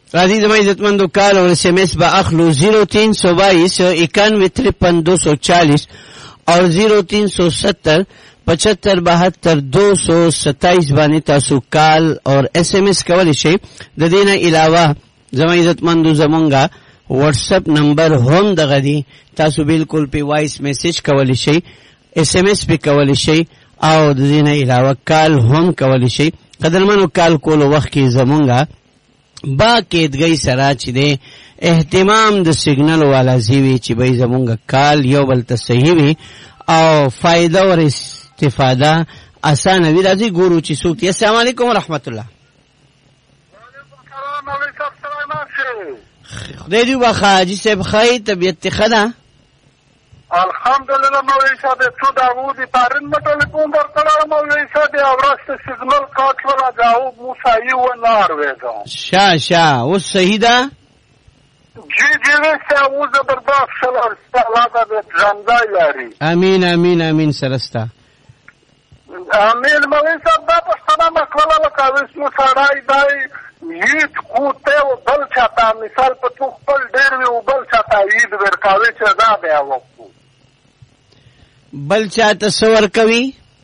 راځي زما عزتمندو کال او اس ام اس با اخلو 0322915340 اور 0370757227 باندې تاسو کال اور اس ام اس کولی شئ. د دې نه علاوه زما عزتمندو زمونږه واتس اپ نمبر هم دغه دی، تاسو بالکل په وایس میسج کولی شئ، اس ام اس په کولی شئ او د دې نه علاوه کال هم کولی شئ. قدرمنو کال کولو وخت کې زمونږه با کېدګۍ سره چې دی اهتمام د سیګنل والا زیوی چې به زمونږه کال یو بل ته صحیح وي او فائدہ اور استفاده اسانه وي. راځي ګورو چې څوک دی. السلام علیکم ورحمت الله. خدای دې وبخښه حاجي صاحب، ښایي طبیعت ښه ده؟ الحمدلله مولوی صاحب، تو داوودی پارن میں ٹیلیفون پر کڑا مولوی صاحب اورست سگنل کاٹ والا جاؤ موسائی و نار ویگا شا وہ صحیح دا جی ویسا وہ زبردست صلاح اللہ کا جاندا یاری. امین امین امین سرستا امین مولوی صاحب دا پښتنه مکولا لکاوس مو سړای دای یت کوته او بل چاته مثال په تو خپل ډیر وی او بل چاته عید ورکاوي چې دا بیا وکړو بل چاته سور کوي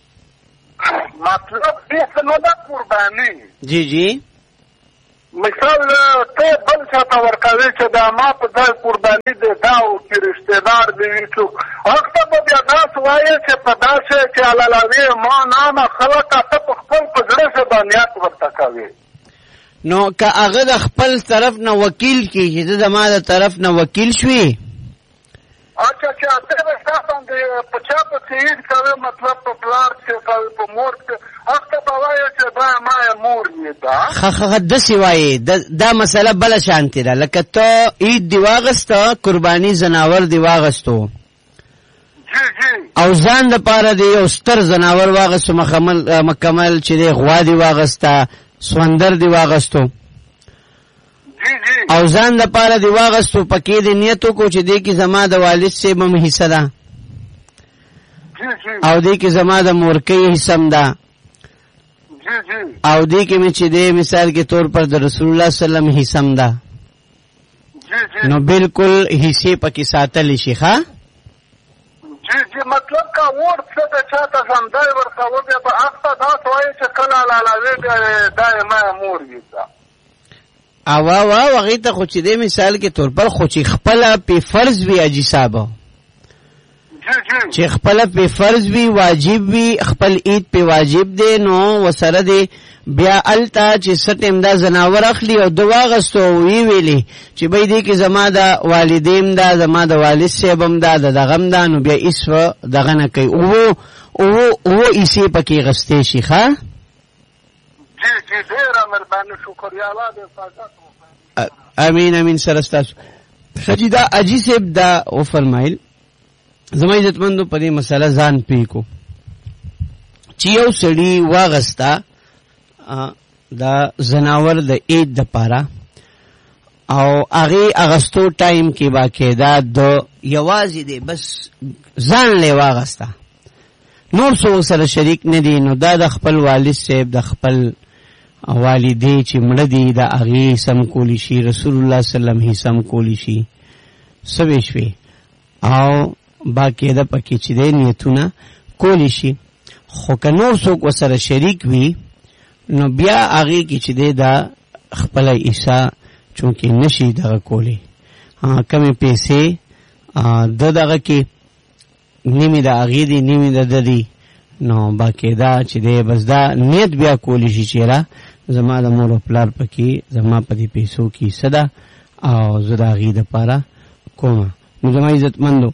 مطلب دې څنګه دا قرباني. جی مثال ته بل چاته ورکاوي چې دا ما په ځای قرباني دې دا او چې رشتہ دار دې چې وخت په بیا تاسو وایي چې په داسه چې علاوه ما نه خلک ته په خپل پزړه څخه باندې ورته کوي. نو که هغه د خپل طرف نه وکیل کی چې زما د طرف نه وکیل شوي اچھا ته به تاسو د 50% کوي مطلب په پلار چې کوي په مور هغه په وایي چې دا ما مور یې دا خخ د سیوای دا مسله بل شانتی ده. لکه ته عید دی واغسته قربانی زناور دی واغستو جی او ځان د پاره دی یو ستر زناور واغستو مکمل چې دی غوا دی واغسته سوندر دی واغستو او ځان د پاره دی واغستو پکې د نیتو کو چې دی کې زما د والد سے بم حصہ ده او دی کې زما د مورکې حصہ ده او دی کې می چې دی مثال کے طور پر د رسول الله صلی الله علیه وسلم حصہ ده نو بالکل حصے پکې ساتل شي ښا. جی مطلب کا ورته څه چاته زمدای ورته و بیا په اخته دا وایي چې کله لاله دایمه مور وي او هغه ته خو چې د مثال کې طور پر خو چې خپل په فرض وی اجي صاحب چې خپل په فرض وی واجب وی خپل عید په واجب دی نو وسره دی بیا التا چې ستیم دا زناور اخلي او دوا غستو وی ویلي چې به دې کې زما د والدین دا زما د والد سیبم دا دغم دا نو بیا ایسو دغه نه کوي او ایسی پکې غستې شي ښا. جی ډیر مهرباني شکریا الله دې فاصله. امین سرستاسو سجدا اجي سیب دا او فرمایل زما عزتمندو په دې مسله ځان پیکو چې یو سړی واغستا دا زناور د عید د پاره او هغه اغستو ټایم کې باقاعده د یوازې دی بس ځان له واغستا نور څو سره شریک نه دي نو دا د خپل والد صاحب د خپل والدې چې مړه دي د هغه سم کولی شي رسول الله صلی الله علیه وسلم سم کولی شي سوي شوي او باقاعده پکې چې دی نیتونه کولی شي. خو که نور څوک وسره شریک وي نو بیا هغه کې چې دی دا خپل عیسی چونکې نشي دغه کولی کمې پیسې دغه کې نیمې د هغې دي نیمې د دی نو باقاعده چې دی بس دا نیت بیا کولی شي چې را زما د مور او پلار پکې زما په دې پیسو کې حصه ده او زه د هغې دپاره کومه. نو زما عزتمندو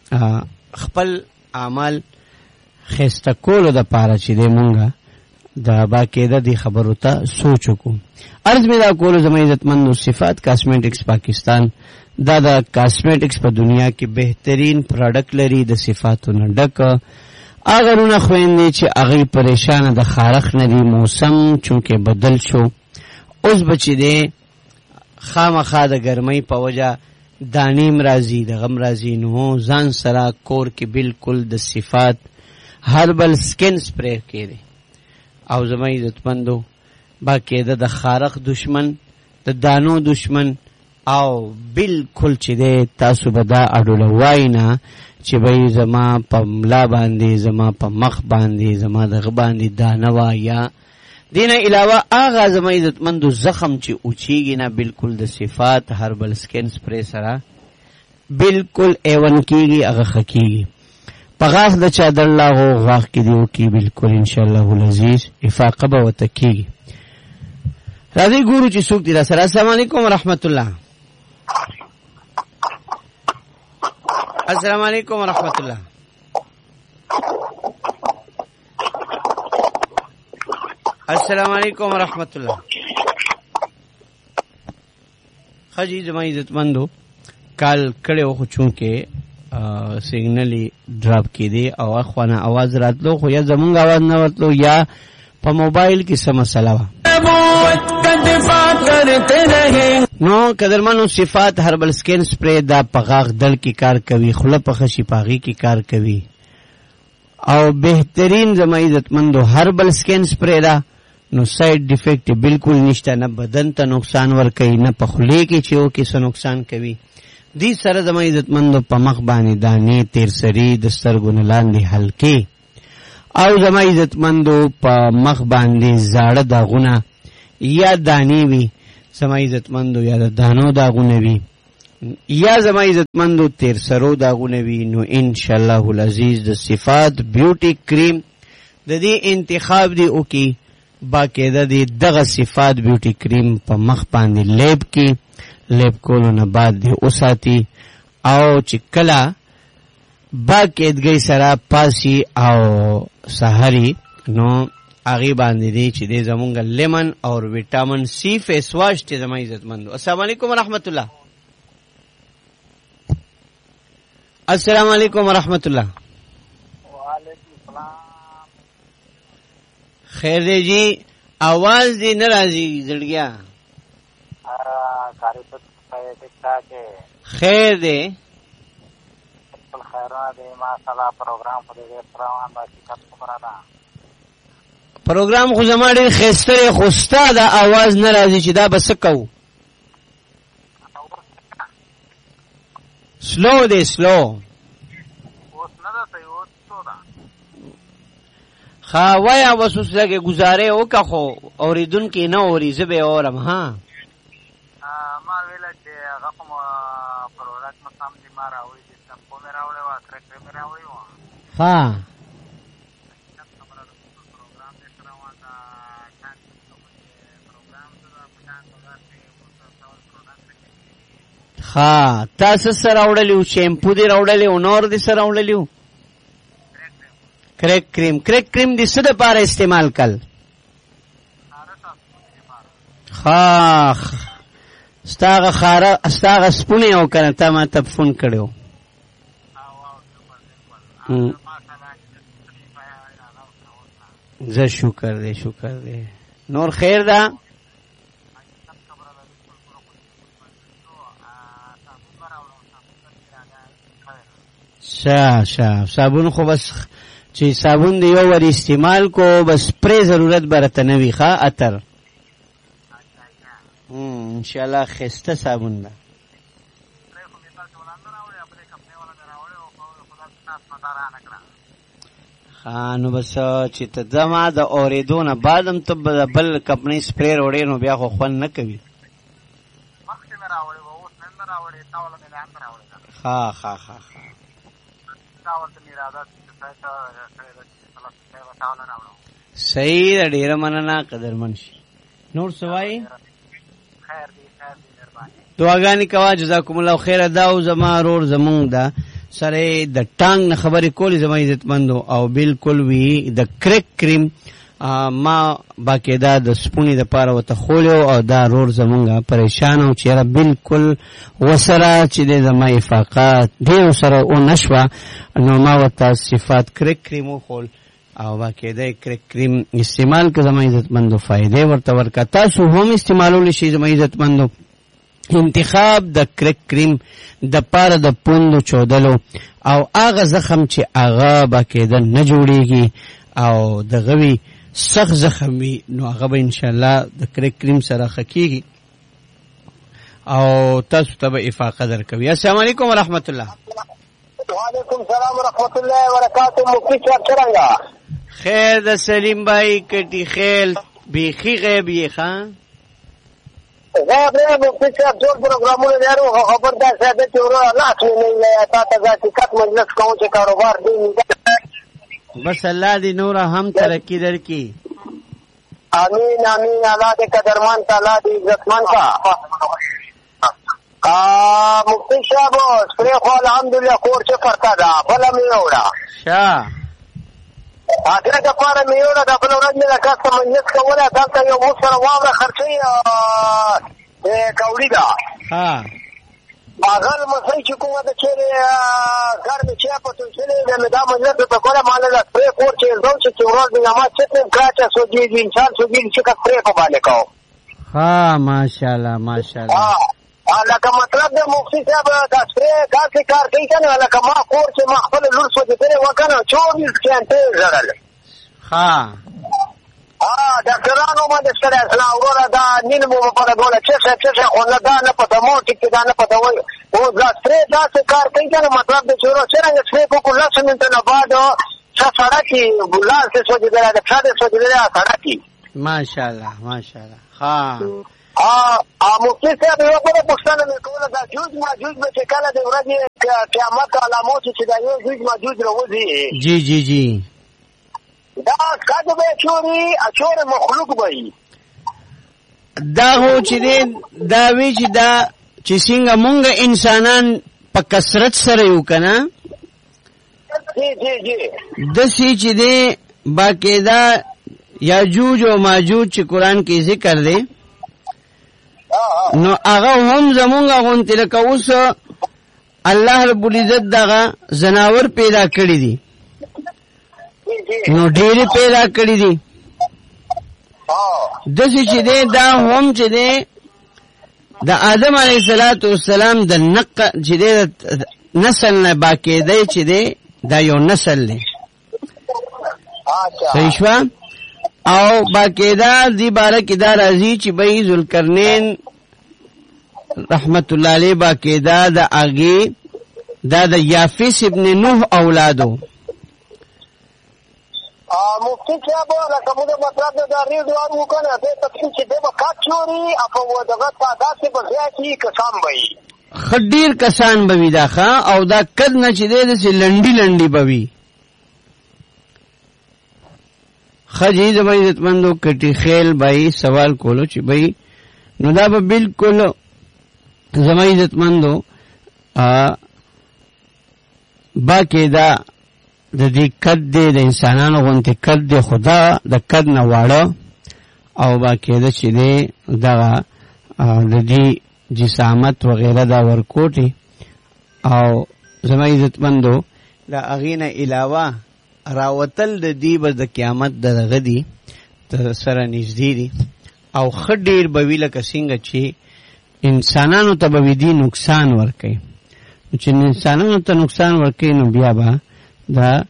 خپل اعمال ښایسته کولو دپاره چې دی مونږه دا باقاعده دی خبرو ته سوچ وکړو. عرض مې دا کولو زما عزتمندو صفات کاسمیټکس پاکستان دا د کاسمیټکس په دنیا کې بهترین پروډکټ لري د صفاتو نه ډک اگرونه خويندې چې هغه پریشان د خارخ نه دی موسم چونکه بدل شو اوس بچی دی خامخا د ګرمۍ په وجه دانیم راځي د غم راځي نو ځان سره کور کې بالکل د صفات هربل سکن سپری کړي او زما عزتمندو باقاعده د خارخ دشمن د دانو دشمن او بالکل چې دی تاسو به دا اډولوای نه چې به زما په ملا باندې زما په مخ باندې زما دغه باندې دانه وا یا دینه علاوه هغه زما عزتمندو زخم چې اوچیږي نه بالکل د صفات هربل سکین سپری سره بالکل ایون کیږي هغه خکیږي په غاښ د چادر لاغو غاښ کې دیو کی بالکل ان شاء الله العزیز افاقه به وتکیږي. راځي ګورو چې څوک دی را سره. السلام علیکم ورحمت الله. السلام علیکم ورحمت الله. السلام علیکم ورحمت الله. خجی زما عزتمندو کال کړه خو چونکه سیگنلی ډراپ کړي او اخوانه आवाज راتلو خو یا زمونږ आवाज نه ورتلو یا په موبایل کې سم مسله وا. نو قدرمنو صفات هربل سکین سپری دا پغاغ دل کی کار کوي خله په خشي پاغي کی کار کوي او بهترین زما عزتمندو هربل سکین سپری دا نو سایډ ډیفیکټ بالکل نشته نه بدن ته نقصان ور کوي نه په خله کې چيو کې څه نقصان کوي. دی سره زما عزتمندو په مخ باندې دانې تیر سری د سترګو نه لاندې حلقې او زما عزتمندو په مخ باندې زاړه داغونه یا دانی وی زما عزتمندو یا د دانو داغونه وی یا زما عزتمندو تیر سرو داغونه وی نو ان شاء الله العزیز د صفات بیوټی کریم د دې انتخاب دی او کی باقاعده دی دغه صفات بیوټی کریم په مخ باندې لیب کی لیب کولو نه بعد دی اوساتی او چې کلا باقاعدګۍ سره پاسی او سحری نو اغي باندې دی چې د زمونږ لیمن او وټامین سی فیس واش ته زما عزتمندو. السلام علیکم ورحمت الله. السلام علیکم ورحمت الله. وعلیکم السلام. خیر دی جی आवाज دی ناراضی زړګیا کاری په ټیکټاک خیر دی خیرونه دی ماشاءالله پروګرام په دې روان باندې خبره ده. پروګرام خو زما ډېر خسته خوستا دا आवाज ناراضی چې دا بس کو سلو دی سلو اوس نه ده ته اوس څو ده خا وایا وسوس لګه گزارې وکړه خو اوریدونکو نه اوري زبه اورم ها ما ویل چې هغه کوم پروډکټ مسام دي ما راوړي چې سمپو مې راوړی و کرکټ مې راوړی و ها پروګرام دې سره وانه پروګرام سره پټان ها تاسو سره راوړلیو شیمپو دې راوړلیو نور دې سره راوړلیو کرک کریم دې څه د پاره استعمال کړ ها ستاغه خاره ستاغه سپونه او کنه تا ما ته فون کړو زه شکر دې نور خیر ده شا صابون خو بس چې صابون دی یو ور استعمال کو بس پرې ضرورت برته نه وی ښا اتر ان شاء الله خسته صابون ده نو بس چې ته دما د اوریدونه بعدم ته بل کمپنی سپری وړې نو بیا خو خوان نه کوي ها صحیح ده ډیره مننه قدرمن شي. نور سوای دعاګانې کوا جزاکم الله خیر. دا او زما رور زمونږ دا سره د ټانګ نه خبرې کولې زما عزتمندو او بالکل وی د کرک کریم ما باقاعده د سپونی د پاره وته خولیو او دا رور زمونږه پریشان او چیرې بالکل وسره چې د زما افاقات ډیر سره او نشوا نو ما وته صفات کرک کریم خول او باقاعده کرک کریم استعمال که زما عزتمندو فائدې ورته ورکا. تاسو هم استعمالول شي زما عزتمندو. انتخاب د کرک کریم د پاره د پوندو چودلو او هغه زخم چې هغه باقاعده نه جوړیږي او د غوي سخت زخم وي نو هغه به ان شاء الله د کرک کریم سره خکېږي او تاسو ته به افاقه درکوي. السلام علیکم ورحمت الله. وعلیکم السلام ورحمت الله وبرکاتہ. مفتی صاحب څنګه؟ خیر د سلیم بھائی کټی خیل بیخی غیب یې خان غیب نه مفتی صاحب ټول پروګرامونه لرو خبردار صاحب چې ورو لاس نه تا ته ځکه کټ مجلس کوم چې کاروبار دی بس الله دې نور هم ترقی درکې. آمین آمین. الله دې قدرمن تعالی دې عزتمن کا. مفتی صاحب سپری خو الحمدلله کور چې پرتا دا بل مې وړه شاه اګه د پاره مې وړه د بل ورځ نه کاست مجلس کوله دا یو مو سره واوره خرچي کوړی دا ها اگر مسای چې کومه د چیرې ګرمه چې په توسلې د دا مجلس ته کوله مال له سپری کور چې زو چې ورځ د نماز چې کاټه سوجي انسان سوجي چې کا سپری په باندې کو. ها ماشاءالله ماشاءالله. لکه مطلب د مفتی صاحب دا سپری داسې کار کوي کنه لکه ما کور چې ما خپل لور سوجي کړې وکنه 24 غنټې ژړل. ها ډاکټرانو باندې سره اسلام وروره دا نین مو په ډول چې خو نه دا نه پته مو ټیک دا نه پته وای او دا سپری داسې کار کوي کنه مطلب د چورو څنګه سپری په کله څنګه نه بعد سفاره کې بلال څه سوجي درا د څه سوجي درا سره کې ماشاءالله ماشاءالله. ها مفتی صاحب یو بل پښتنه مې کوله دا جوج ماجوج به چې کله د ورځې قیامت علامات چې دا یو جوج ماجوج راوځي. جی جی جی دا کاده به چوری اچور مخلوق وي دا هو چې دا وی چې دا چې څنګه مونږ انسانان په کثرت سره یو کنه جی جی جی د سې چې دې باقاعده یاجوج او ماجوج چې قران کې ذکر دی نو هغه هم زمونږ غونته لکه اوس الله رب العزت دغه زناور پیدا کړی دي نو ډېری پیدا کړی دي دسې چې دی دا هم چې دی د آدم علیه السلام د نقه چې دی نسل نه باقاعده چې دی دا یو نسل دی صحیح شوه او باقاعده دی باره کې دا راځي چې بھئی ذوالقرنین رحمت الله علیه باقاعده د هغې دا د یافس ابن نوح اولادو. مفتی صاحب لکه موږ مطلب دا ریډیو وکنه د تفصیل چې د وکات چوری او دغه داسې په ځای کې کسان وي خډیر کسان بوي دا ښا او دا کد نه چې د لنډي لنډي بوي خجی زما عزتمندو کټی خیل بھائی سوال کولو چې بھائی نو دا به بالکل زما عزتمندو باقاعده د دې کد د انسانانو غونته کد د خدا د کد نه واړه او باقاعده چې دی دا د دې جسامت وغیرہ دا ورکوټي او زما عزتمندو دا اغینه علاوه راوتل د دې بر د قیامت د غدي تر سره نږدې دي او خډیر بوي لکه څنګه چې انسانانو ته به دي نقصان ورکي چې انسانانو ته نقصان ورکي نو بیا به دا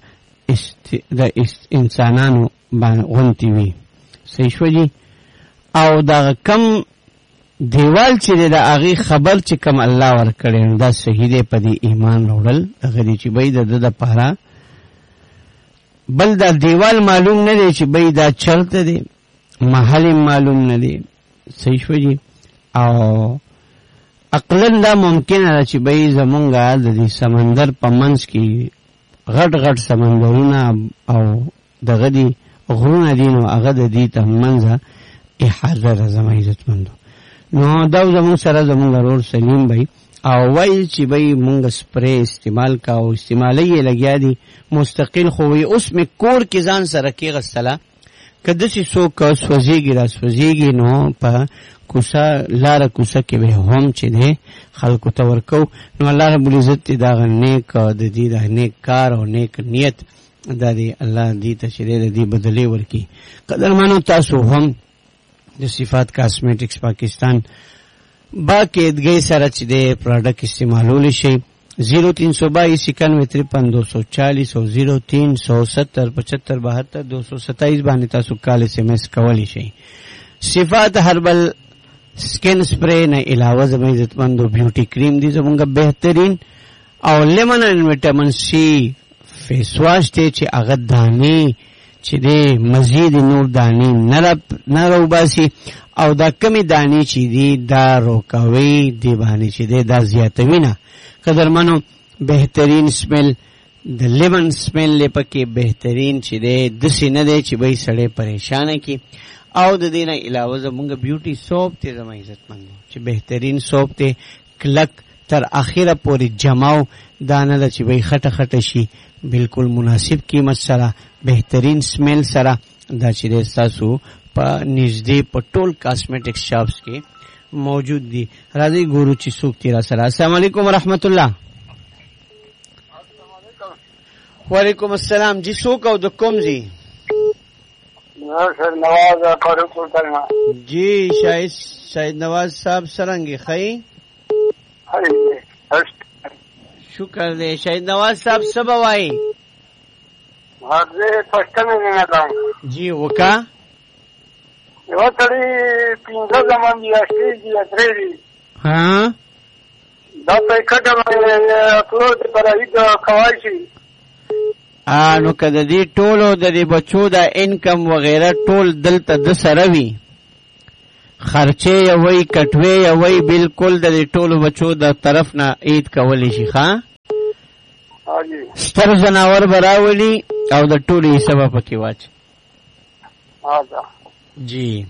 انسانانو باندې غونتی وي. صحیح شو جی او دا کم دیوال چې د هغه خبر چې کم الله ورکړي دا صحیح دی په دې ایمان وروړل هغه دې چې بيد د پاره بل دا دیوال معلوم نه دی چې بای دا چرته دی محل معلوم نه دی. صحیح شو جی او عقلن دا ممکن ده چې بای زمونږه د دې سمندر په منځ کې غټ غټ سمندرونه او دغه دي غرونه دي نو هغه د دې ته منځه احاطه زما عزتمندو نو دا زمون سره زمون ضرور سلیم بای او وای چې بای مونږ سپری استعمال کا او استعمالي لګیا دي مستقل خو وي اوس می کور کې ځان سره کې غسلا کده چې څوک سوځيږي را سوځيږي نو په کوسه لار کوسه کې به هم چې ده خلکو ته ورکو نو الله رب العزت دا نیک د دې د نیک کار او نیک نیت دا دی الله دې ته چې دې بدلې ورکی. قدرمنو تاسو هم د صفات کاسمیټکس پاکستان باقاعدګۍ سره چې د پروډکټ استعمالول شي 0322915340 او 0370757227 باندې تاسو کال SMS کولی شي. صفات هربل سکن سپری نه علاوه زموږ عزتمندو بیوټي کریم دي زمونږ بهترین او لیمن ان وټامین سی فیس واش دی چې هغه دانې چې دی مزید نور دانې نه راوباسي او دا کمی دانې چې دی دا روکوي دی باندې چې دی دا زیاتوي نه. قدرمنو بهترین سمیل د لیمن سمیل لپاره بهترین چې دی داسې نه دی چې به سړی پریشانه کی. او د دې نه علاوه زمونږ بیوټي سوپ دی زما عزتمندو چې بهترین سوپ دی کلک تر اخره پورې جماو دانه ده چې به خټه خټه شي بالکل مناسب قیمت سره بهترین سمیل سره دا چې دی ستاسو په نږدې په ټول کاسمیټکس شاپس کې موجود دي. راځي ګورو چې څوک تیرا سره. السلام علیکم ورحمت الله. وعلیکم السلام. جی څوک او د کوم ځای؟ سر نواز فاروق کرنا. جی شاید نواز صاحب سرنگی خی شکر دے. شاید نواز صاحب سب آوائی جی وکا یو سړی پینځه زمان دی اشتی دی اتری دی ها دا په کټه باندې ټول پر ایډ کوي شي نو کده دی ټولو د دې بچو دا انکم وغیرہ ټول دلته د سره وي خرچه یوي کټوي یوي بالکل د دې ټولو بچو د طرف نه عید کولی شي. ښا ستر زناور براولي او د ټولو یې سبب پکې واچ. جی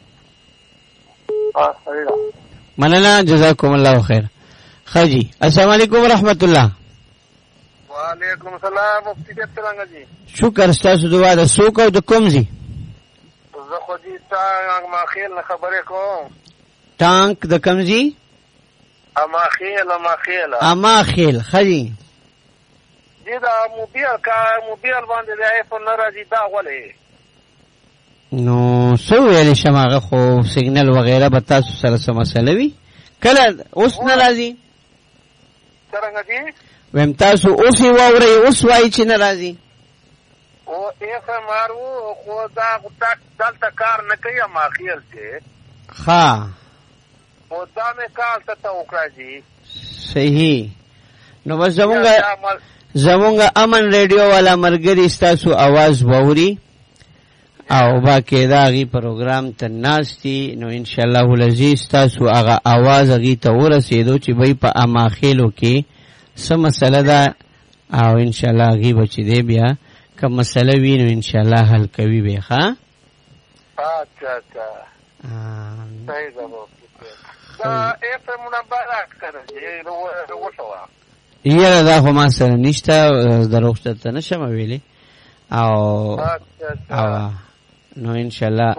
مننه جزاکم الله خیر. خجی السلام علیکم ورحمت الله. وعلیکم السلام. مفتی صاحب څنګه جی؟ شکر ستاسو دعا ده. څوک او د کوم ځای؟ زه خو دې ټانک ماخیل نه خبرې کوم. ټانک د کوم ځای؟ اماخیل. خجی دې دا موبایل باندې د آیفون نه راځي دا ولې؟ نو څه ویلی شم هغه خو سیګنل وغیره به تاسو سره څه مسله وي کله اوس نه راځي څرنګه دي ویم تاسو اوس یې واورئ اوس وایي چې نه راځي او ایف ام آر و خو دا دلته کار نه کوي ماخیل چې ښه او دا مې کار ته وکړه صحیح. نو بس زمونږ امن ریډیو والا ملګري ستاسو आवाज واوري او باقی دا غي پروګرام ته ناشتي نو ان شاء الله العزيز تاسو هغه आवाज غي ته ورسېدو چې به په اماخیلو کې سم مسله ده او ان شاء الله غي بچی دی بیا کوم مسله وي نو ان شاء الله حل کوي به ښا. اچھا صحیح ده. دا اف منبر راکړه وروښوا یاره دا خو ما سره نشته دروغ ته نشم ویلي او نو ان شاء الله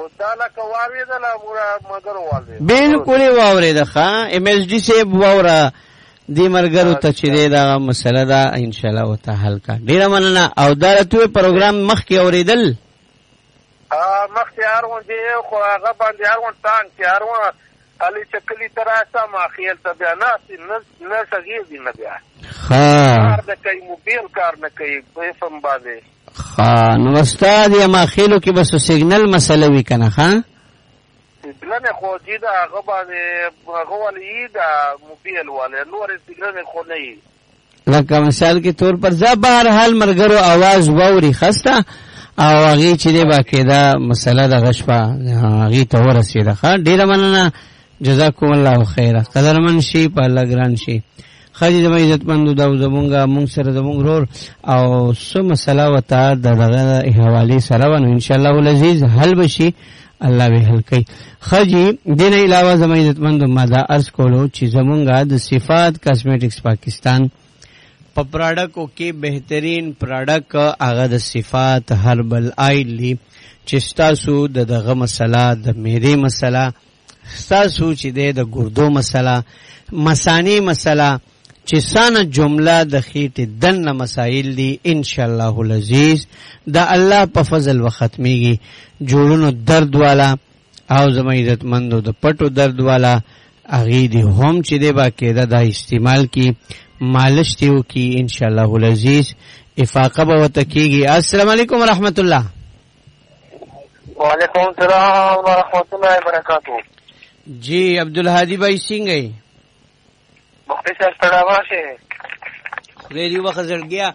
بالکل واورید ښا ام ایس ډي سی واوره دې مرګرو ته چې دا مسله ده ان شاء الله وته حل کا. ډیره مننه. او دا ته پروګرام مخکې اوریدل مخکې هرون دی خو هغه باندې هرون تان چې هرون علي چکلی تراسه ماخیل ته بیا نه سګي دي نه بیا کار نه کوي موبایل کار نه کوي په فم باندې نو استاد یا ماخیلو کې بس سیګنل مسله وی کنه ها سیګنل خو دې دا هغه باندې هغه ولې دا موبایل والے نور سیګنل خو نه وي لکه مثال کې طور پر ځا بهر حال مرګرو आवाज ووري خسته او هغه چې دې باقاعده مسله د غشپا هغه ته ورسېده ښا. ډیره مننه جزاکم الله خیره. قدرمن شي په الله ګران شي. خدای دې عزتمندو دا زمونږه مونږ سره زمونږ رور او سم مسله وتا دغه حواله سره ونه ان شاء الله العزيز حل بشي الله به حل کوي. خدای دې نه علاوه زموږ عزتمندو ماده ارز کولو چې زمونږه د صفات کاسمیټکس پاکستان په پروډکټو کې بهترین پروډکټ هغه د صفات هربل آیل چې تاسو دغه مسله د میرې مسله تاسو چې د ګردو مسله مسانی مسله چې سانه جمله د خېټې دنه مسائل دي ان شاء الله العزيز دا الله په فضل و ختميږي. جوړونو درد والا او زموږ عزتمندو د پټو درد والا اغي دي هم چې دی باقاعده دا استعمال کی مالش دیو کی ان شاء الله العزيز افاقه به وتکیږي. السلام علیکم ورحمت الله. وعلیکم السلام ورحمت الله وبرکاتہ. جی عبدالهادی بھائی څنګه یې؟ مختی صاحب ستړاوا شي خدای دې وخت زړ گیا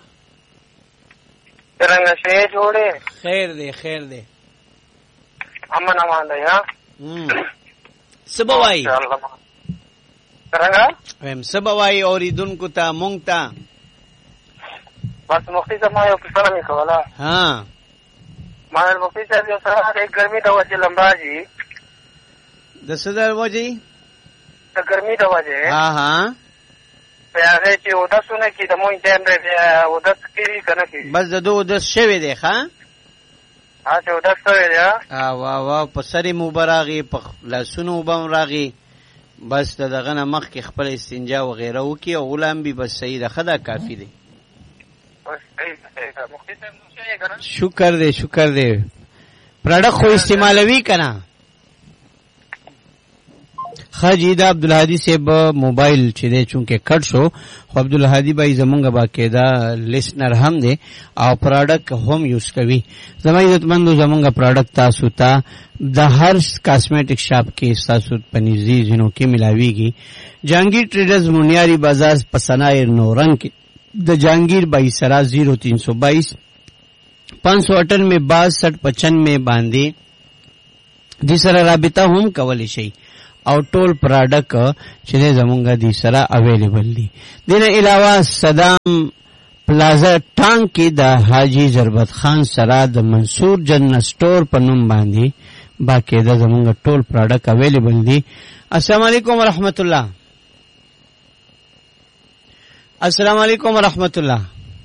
څنګه شي جوړې خیر دی امن امان دی ها سبا وای څنګه هم سبا وای اوریدونکو ته مونږ ته بس مختی صاحب ما یو پښتنه میکولا ها ما مختی صاحب یو سره د ګرمي د وجه لمباجي د صدر وجه د ګرمي د وجه ها هغه چې وداسونه کې د مونږ ټیم دی وداس کېږي کنه کې بس د دوه د شوي دی ښا چې وداس شوی دی وا په سری مبارغي په لاسونو وبم راغي بس دغه نه مخ کې خپل استنجا و غیره وکي او غلام به بس صحیح ده خدا کافی دی شکر دی پروډکټ خو استعمالوي کنه خاجی دا عبدالهادی صاحب موبایل چې دی چونکه کټ شو خو عبدالهادی بھائی زمونږ باقاعده لیسنر هم دی او پروډکټ هم یوز کوي زما عزتمندو زمونږ پروډکټ تاسو ته د هر کاسمیټک شاپ کې تاسو پنځي جنو کې ملاويږي جهانگیر ټریډرز مونیاری بازار پسنایر نورنګ کې د جهانگیر بھائی سرا 0322 598 में 6295 में باندې د سره رابطه هم کولی شي او ټول پروډکټ چې زمونږه دي سره اویلیبل دي دینه علاوه صدام پلازا ټانک کې د حاجی ضربت خان سره د منصور جنرل سٹور په نوم باندې باقاعده زمونږه ټول پروډکټ اویلیبل دي السلام علیکم ورحمت الله السلام علیکم ورحمت الله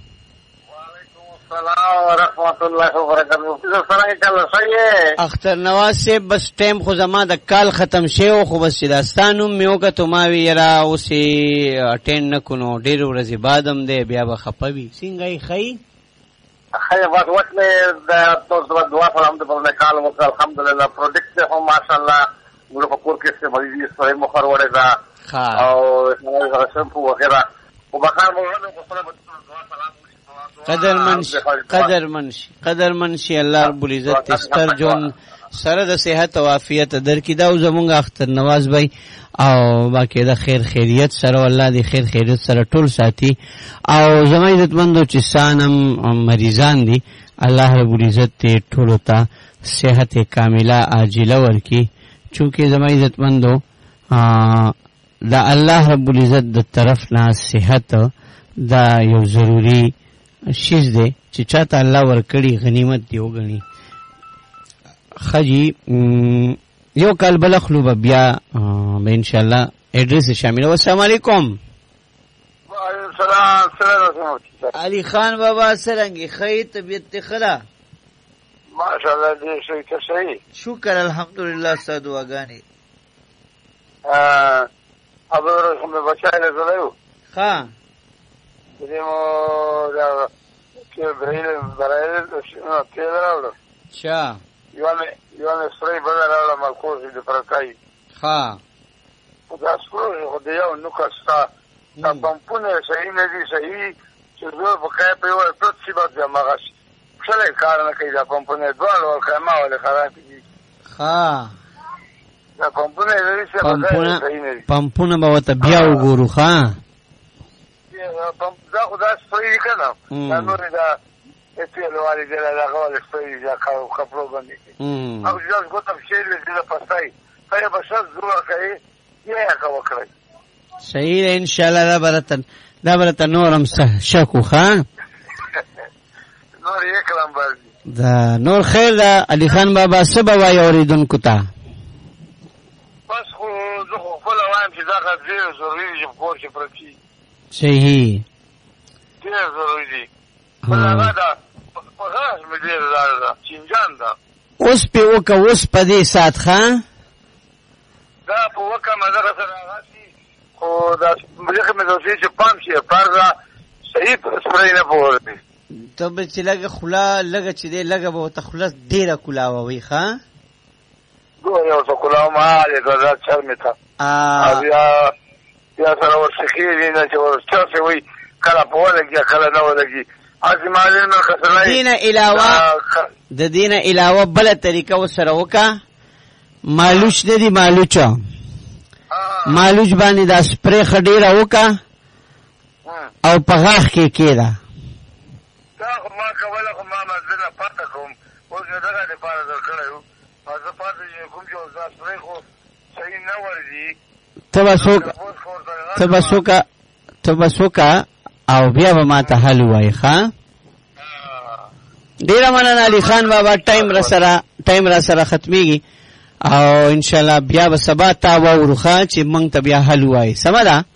ورحمت الله وبرکاته اختر نواز سے بس ټیم خو زما د کال ختم شیو خو بس داستانو میو کا تو ما ویرا اوسه اټینډ نکونو ډیر ورځې بعدم دی بیا به خپوي څنګه خی بس وخت میں دعا فرحمد پر کال وقت الحمدللہ پروڈکٹ ہوں ماشاءاللہ مجھے پکور کے سے مریض سوئے مخر وڑے گا اور شیمپو وغیرہ وہ بخار قدر منشي الله رب العزت استر جون سره د صحت او عافیت درکې دا زمونږ اختر نواز بھائی او باقاعده خیر خیریت سره الله دې خیر خیریت سره ټول ساتي او زما عزتمندو چې سانم مریضان دي الله رب العزت ټول ته صحت کامله عاجله ورکي چونکه زما عزتمندو دا الله رب العزت د طرف نه صحت دا یو ضروری شیز دی چې چاته الله ورکړي غنیمت دی وګڼي خجی یو کال بلخلو بیا به ان شاء الله ایڈریس شامل. السلام علیکم. وعلیکم السلام. علی خان بابا سرنګي خیر طبیعت خلا ماشاءالله دې شي ته صحیح شکر الحمدلله ساده واغانی ابو کوم بچاله زلایو ها دې مو دا چې برایل تیل راوړو شا یوانه سری بدل راوړم مالکوز دې پرکای ها دا سکرو دې یو نو کاستا پمپونه صحیح نه دي صحیح چې زه په کای په یو څه څه باندې ماغاش څه کار نه کوي دا پمپونه دوه ورکه ما ولې خراب دي ها دا پمپونه دې څه پمپونه به وته بیا وګورو ها دا خدا سپری کنه دا نور دا اتل والی دې لا غوړ سپری دا خپلو باندې او ځل کوته شی دې پستای هغه بشر زوړ کوي یې کا وکړي صحیح ان شاء الله دا برته نورم شکو ها نور یې کلام باندې دا نور خیر دا علی خان بابا سبا وای اوریدونکو ته بس خو زه خپل وایم چې دا غږ ضروري دی په کور کې پرتی صحیح ډېر ضروري دی هغه دا په هغه مې ډېر دا چینجان دا اوس په وکه اوس په دې سات خان دا په وکه مزه سره راشي خو دا ملګری مې دوی چې پام شي پرځه صحیح سپری نه پورته ته به چې لګه خلا لګه چې دې لګه به ته خلاص ډیره کلاوه وي ښا دوه یو څه کلاوه ما دې دا چرمه تا یا سره ورسخي نه چې ورڅ وي کله په ولګي کله نه ولګي ازمالین نو خسرای دینه علاوه بل طریقه وسره وکا مالوچ دې مالوچا مالوج باندې دا سپری خډیره وکا او په غاښ کې کېده. دا خو ما کوله خو ما مزله پاته کوم اوس نو دغه دپاره درکړی وو او زه پاته کوم چې اوس دا سپری خو صحیح نه ورځي. ته به څوکه او بیا به ما ته حل ووایي. ښه ډېره مننه علي خان بابا. ټایم را سره ختمیږي او انشاءالله بیا به سبا تا واورو ښه چې موږ ته بیا حل ووایي. سمه ده؟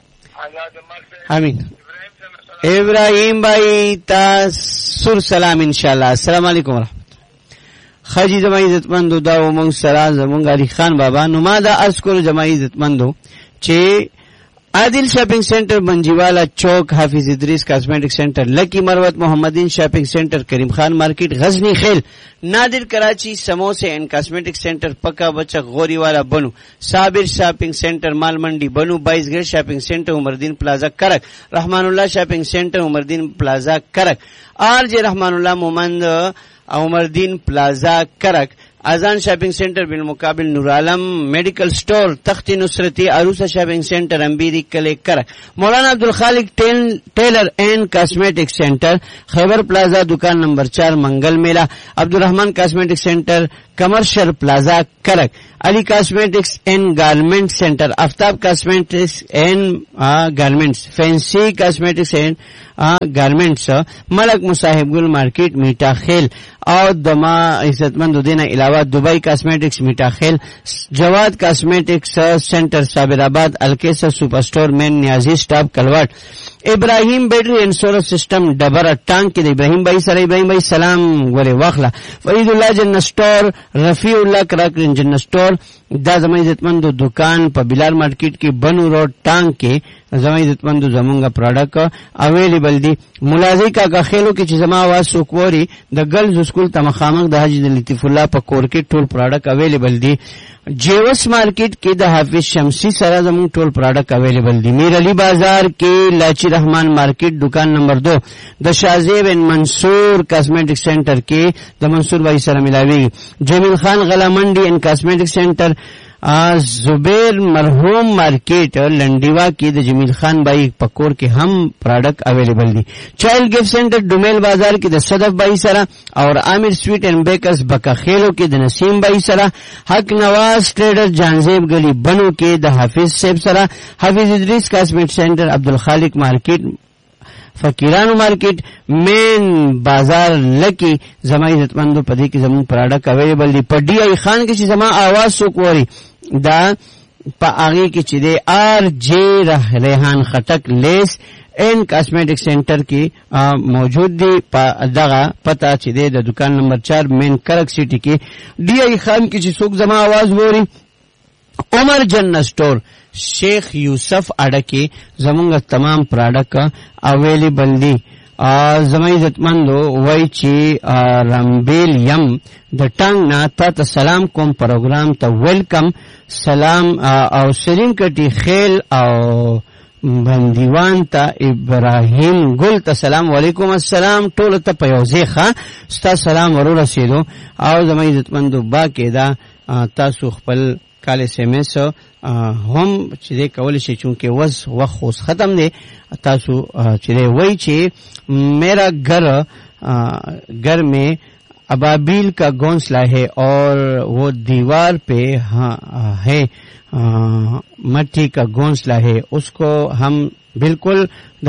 امین. ابراهیم بھائی تا سر سلام انشاءاللہ. السلام علیکم ورحمت الله. خاجی زما عزتمندو دا و مونږ سره زمونږ علي خان بابا. نو ما دا عرض کولو زما عزتمندو چې عادل شاپنگ سینٹر بنجیوالا چوک حافظ ادریس کاسمیٹک سینٹر لکی مروت محمدین شاپنگ سینٹر کریم خان مارکیٹ غزنی خیل نادر کراچی سموسے اینڈ کاسمیٹک سینٹر پکا بچک غوری والا بنو صابر شاپنگ سینٹر مال منڈی بنو 22 گیٹ شاپنگ سینٹر عمردین پلازا کرک رحمان اللہ شاپنگ سینٹر عمردین پلازا کرک آر جے رحمان اللہ مومند عمردین پلازا کرک اذان شاپنگ سینٹر بالمقابل نور عالم میڈیکل سٹور تختی نصرتی عروسہ شاپنگ سینٹر امبیری کلے کرک مولانا عبدالخالق ٹیلر اینڈ کاسمیٹک سینٹر خیبر پلازا دکان نمبر 4 منگل میلہ عبدالرحمان کاسمیٹک سینٹر کمرشل پلازا کرک علی کاسمیٹکس اینڈ گارمنٹ سینٹر آفتاب کاسمیٹکس اینڈ گارمنٹس فینسی کاسمیٹکس اینڈ گارمنٹس ملک مصاحب گل مارکیٹ میٹا خیل اور دما عزتمند دینا علاوہ دبئی کاسمیٹکس میٹا خیل جواد کاسمیٹکس سینٹر صابر آباد الکیسر سپر سٹور مین نیازی سٹاپ کلواٹ ابراہیم بیٹری اینڈ سولر سسٹم ڈبر ٹانک کے ابراہیم بھائی سر ابراہیم بھائی سلام گورے واخلا فرید اللہ جن سٹور رفیع اللہ کراک جن سٹور دا زما عزتمند دکان په بلال مارکیٹ کې بنو روډ ټانک کې زما عزتمند زمونږه پروډکټ اویلیبل دي. ملازم کا خیلو کې چې زما आवाज سوکوري د ګرلز سکول ته مخامخ د حاجی لطیف الله په کور کې ټول پروډکټ اویلیبل دي. جیوس مارکیٹ کې د حافظ شمسی سره زمون ټول پروډکټ اویلیبل دي. میر علی بازار کې لاچی رحمان مارکیٹ دکان نمبر 2 د شازیب ان منصور کاسمیٹک سینٹر کې د منصور بھائی سره ملاوي. جمیل خان غلا منڈی ان کاسمیٹک سینٹر زبیر مرحوم مارکیٹ لنڈیوا کی د جمیل خان بھائی پکور کے ہم پروڈکٹ اویلیبل دی. چائلڈ گفٹ سینٹر ڈومیل بازار کی د صدف بھائی سرا اور عامر سویٹ اینڈ بیکرز بکا خیلو کی د نسیم بھائی سرا حق نواز ٹریڈر جانزیب گلی بنو کے د حافظ سیب سرا حافظ ادریس کاسمیٹ سینٹر عبدالخالق مارکیٹ فقیرانو مارکیٹ مین بازار لکی زما عزتمندو پدی کی زمون پروڈکٹ اویلیبل دی. په ڈی آئی خان کې چې زما आवाज سوکوري دا په هغه کې چې دی آر جے ریحان خټک لیس این کاسمیٹک سینٹر کې موجود دی. په دغه پتا چې دی د دکان نمبر 4 مین کرک سٹی کې ڈی آئی خان کې چې څوک زما आवाज ووري عمر جنت سٹور شیخ یوسف اڑکی زمونږ تمام پروډکټ اویلیبل دي. زما عزتمندو وای چې رمبیل یم د ټنګ نه تا سلام کوم پروګرام ته ویلکم سلام او سلیم کټي خیل او بندیوان تا ابراهیم گل تا سلام علیکم السلام ټول ته پیوځه ښه ستا سلام ورو رسیدو. او زما عزتمندو با کې دا تاسو خپل کال ایس ایم ایس هم چې دې کول شي چونکه وخت اوس ختم دی. تاسو چې دې وای چې میرا گھر میں ابابیل کا گھونسلہ ہے اور وہ دیوار پہ ہے مٹی کا گھونسلہ ہے اس کو ہم بالکل